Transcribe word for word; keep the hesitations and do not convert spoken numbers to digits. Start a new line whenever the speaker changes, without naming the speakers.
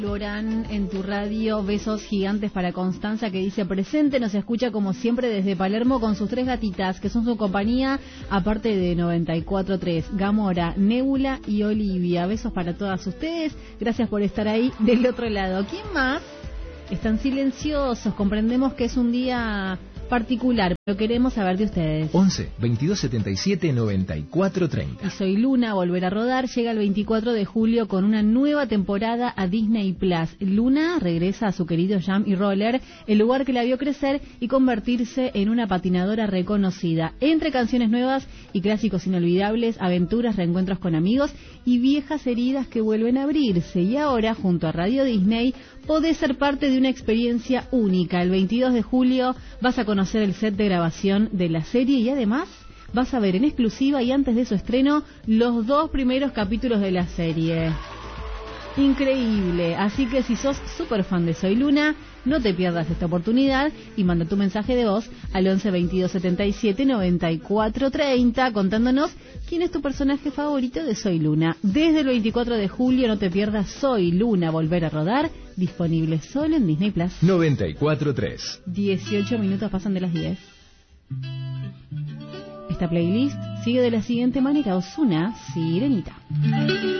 Lorán en tu radio, besos gigantes para Constanza que dice presente, nos escucha como siempre desde Palermo con sus tres gatitas que son su compañía, aparte de noventa y cuatro punto tres, Gamora, Nebula y Olivia. Besos para todas ustedes, gracias por estar ahí del otro lado. ¿Quién más? Están silenciosos, comprendemos que es un día particular, pero queremos saber de ustedes.
once, veintidós setenta y siete, noventa y cuatro treinta.
Y Soy Luna, Volver a Rodar, llega el veinticuatro de julio con una nueva temporada a Disney Plus. Luna regresa a su querido Jump y Roller, el lugar que la vio crecer y convertirse en una patinadora reconocida. Entre canciones nuevas y clásicos inolvidables, aventuras, reencuentros con amigos y viejas heridas que vuelven a abrirse. Y ahora, junto a Radio Disney, podés ser parte de una experiencia única. El veintidós de julio vas a conocer el set de grabación de la serie y además vas a ver en exclusiva y antes de su estreno los dos primeros capítulos de la serie. Increíble, así que si sos súper fan de Soy Luna, no te pierdas esta oportunidad y manda tu mensaje de voz al once, veintidós setenta y siete, noventa y cuatro treinta contándonos quién es tu personaje favorito de Soy Luna. Desde el veinticuatro de julio no te pierdas Soy Luna, Volver a Rodar, disponible solo en Disney Plus.
noventa y cuatro punto tres.
dieciocho minutos pasan de las diez. Esta playlist sigue de la siguiente manera: Ozuna, Sirenita.